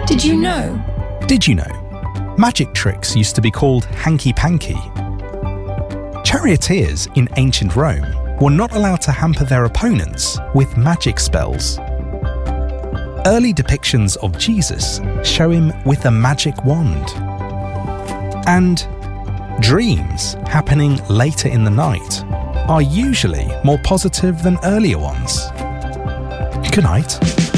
Did you know? Did you know? Magic tricks used to be called hanky-panky. Charioteers in ancient Rome were not allowed to hamper their opponents with magic spells. Early depictions of Jesus show him with a magic wand. And dreams happening later in the night are usually more positive than earlier ones. Good night.